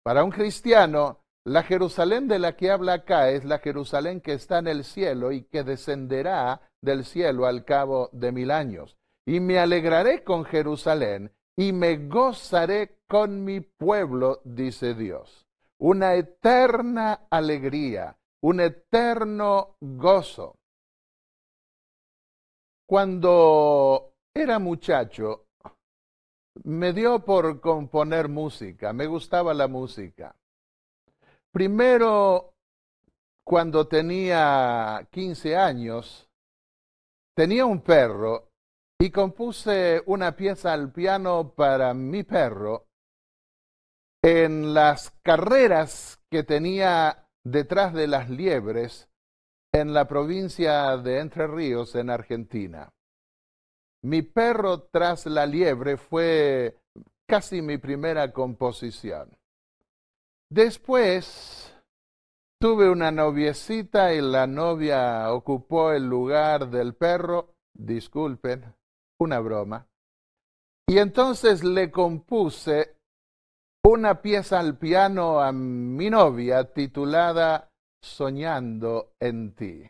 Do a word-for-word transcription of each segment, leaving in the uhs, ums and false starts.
Para un cristiano, la Jerusalén de la que habla acá es la Jerusalén que está en el cielo y que descenderá del cielo al cabo de mil años. Y me alegraré con Jerusalén y me gozaré con mi pueblo, dice Dios. Una eterna alegría, un eterno gozo. Cuando era muchacho, me dio por componer música, me gustaba la música. Primero, cuando tenía quince años, tenía un perro y compuse una pieza al piano para mi perro en las carreras que tenía detrás de las liebres en la provincia de Entre Ríos, en Argentina. Mi perro tras la liebre fue casi mi primera composición. Después tuve una noviecita y la novia ocupó el lugar del perro, disculpen, una broma. Y entonces le compuse una pieza al piano a mi novia titulada Soñando en ti.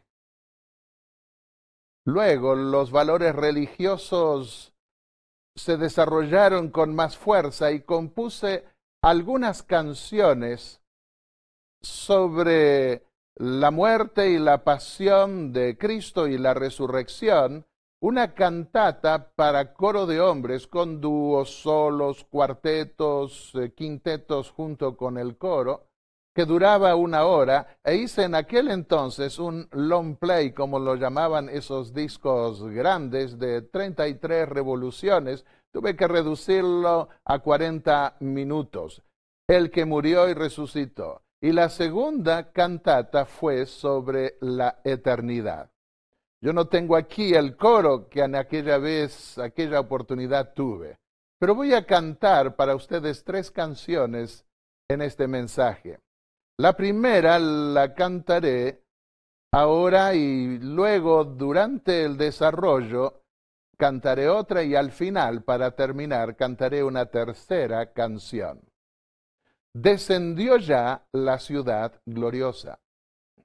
Luego los valores religiosos se desarrollaron con más fuerza y compuse algunas canciones sobre la muerte y la pasión de Cristo y la resurrección, una cantata para coro de hombres con dúos, solos, cuartetos, eh, quintetos junto con el coro, que duraba una hora, e hice en aquel entonces un long play, como lo llamaban esos discos grandes, de treinta y tres revoluciones. Tuve que reducirlo a cuarenta minutos. El que murió y resucitó. Y la segunda cantata fue sobre la eternidad. Yo no tengo aquí el coro que en aquella vez, aquella oportunidad tuve, pero voy a cantar para ustedes tres canciones en este mensaje. La primera la cantaré ahora y luego durante el desarrollo cantaré otra y al final, para terminar, cantaré una tercera canción. Descendió ya la ciudad gloriosa.